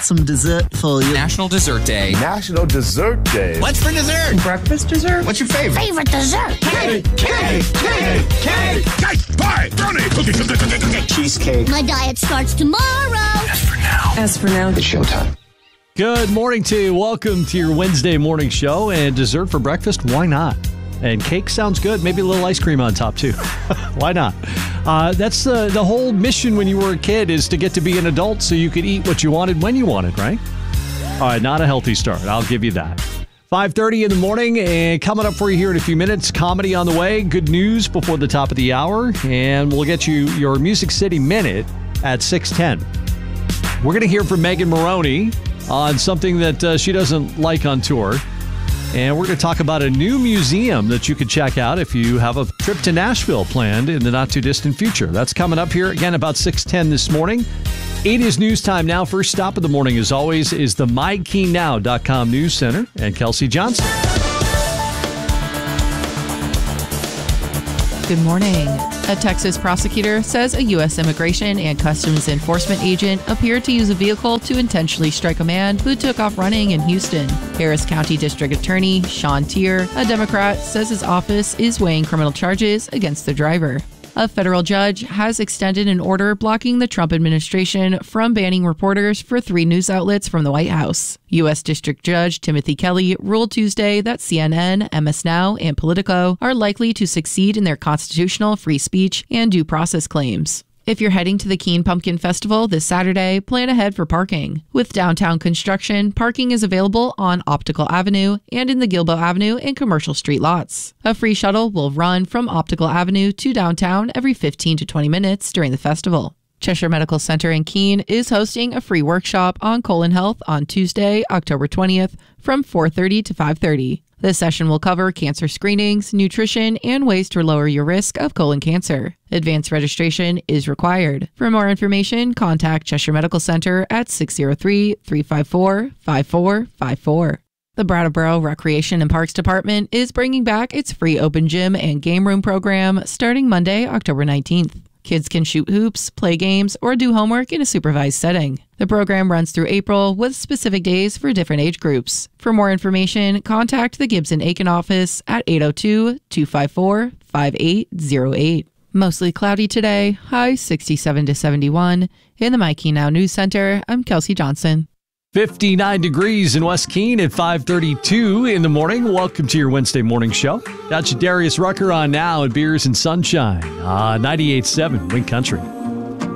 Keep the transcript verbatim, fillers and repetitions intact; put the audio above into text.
some dessert for you. National Dessert Day. National Dessert Day. What's for dessert? Breakfast dessert? What's your favorite? Favorite dessert? Cake, cake, cake, cake, cake, pie, brownie, cookie, cookie, cookie, cookie, cheesecake. My diet starts tomorrow. As for now, As for now, It's showtime. Good morning to you. Welcome to your Wednesday morning show. And dessert for breakfast, why not? And cake sounds good. Maybe a little ice cream on top, too. Why not? Uh, that's the, the whole mission when you were a kid, is to get to be an adult so you could eat what you wanted when you wanted, right? All right, not a healthy start. I'll give you that. five thirty in the morning, and coming up for you here in a few minutes, comedy on the way, good news before the top of the hour, and we'll get you your Music City Minute at six ten. We're going to hear from Megan Moroney on something that uh, she doesn't like on tour. And we're going to talk about a new museum that you could check out if you have a trip to Nashville planned in the not-too-distant future. That's coming up here again about six ten this morning. It is news time now. First stop of the morning, as always, is the my key now dot com News Center and Kelsey Johnson. Good morning. A Texas prosecutor says a U S Immigration and Customs Enforcement agent appeared to use a vehicle to intentionally strike a man who took off running in Houston. Harris County District Attorney Sean Tier, a Democrat, says his office is weighing criminal charges against the driver. A federal judge has extended an order blocking the Trump administration from banning reporters for three news outlets from the White House. U S District Judge Timothy Kelly ruled Tuesday that C N N, M S Now, and Politico are likely to succeed in their constitutional free speech and due process claims. If you're heading to the Keene Pumpkin Festival this Saturday, plan ahead for parking. With downtown construction, parking is available on Optical Avenue and in the Gilboa Avenue and Commercial Street lots. A free shuttle will run from Optical Avenue to downtown every fifteen to twenty minutes during the festival. Cheshire Medical Center in Keene is hosting a free workshop on colon health on Tuesday, October twentieth from four thirty to five thirty. This session will cover cancer screenings, nutrition, and ways to lower your risk of colon cancer. Advanced registration is required. For more information, contact Cheshire Medical Center at six oh three, three five four, five four five four. The Brattleboro Recreation and Parks Department is bringing back its free open gym and game room program starting Monday, October nineteenth. Kids can shoot hoops, play games, or do homework in a supervised setting. The program runs through April with specific days for different age groups. For more information, contact the Gibson-Aiken office at eight oh two, two five four, five eight oh eight. Mostly cloudy today, high sixty-seven to seventy-one. In the My Key Now News Center, I'm Kelsey Johnson. fifty-nine degrees in West Keene at five thirty-two in the morning. Welcome to your Wednesday morning show. Got you Darius Rucker on now at Beers and Sunshine on ninety-eight point seven Wink Country.